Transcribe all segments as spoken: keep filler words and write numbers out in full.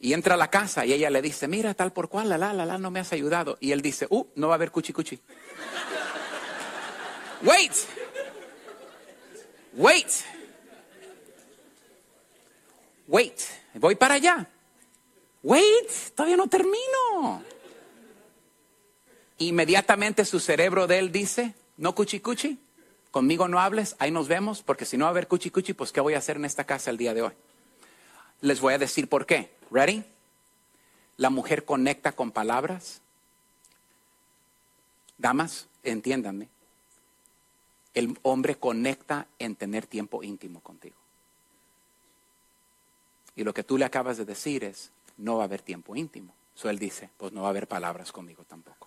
Y entra a la casa y ella le dice, mira, tal por cual, la, la, la, la, no me has ayudado. Y él dice, uh, no va a haber cuchi, cuchi. Wait. Wait. Wait. Voy para allá. Wait, todavía no termino. Inmediatamente su cerebro de él dice, no cuchi, cuchi, conmigo no hables, ahí nos vemos, porque si no va a haber cuchi, cuchi, pues ¿qué voy a hacer en esta casa el día de hoy? Les voy a decir por qué. ¿Ready? La mujer conecta con palabras. Damas, entiéndanme. El hombre conecta en tener tiempo íntimo contigo. Y lo que tú le acabas de decir es, no va a haber tiempo íntimo. So él dice, pues no va a haber palabras conmigo tampoco.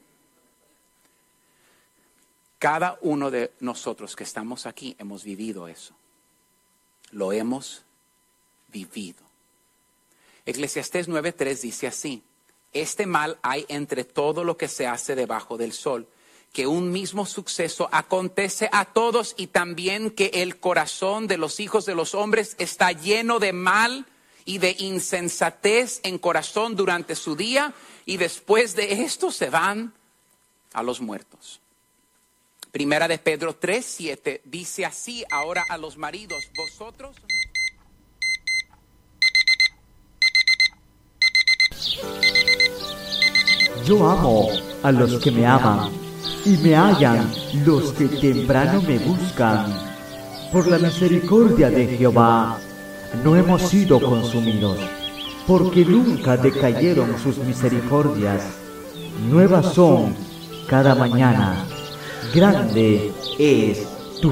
Cada uno de nosotros que estamos aquí hemos vivido eso. Lo hemos vivido. Eclesiastés nueve tres dice así, este mal hay entre todo lo que se hace debajo del sol, que un mismo suceso acontece a todos y también que el corazón de los hijos de los hombres está lleno de mal y de insensatez en corazón durante su día y después de esto se van a los muertos. Primera de Pedro tres siete dice así ahora a los maridos, vosotros... Yo amo a los que me aman, y me hallan los que temprano me buscan. Por la misericordia de Jehová, no hemos sido consumidos, porque nunca decayeron sus misericordias. Nuevas son cada mañana, grande es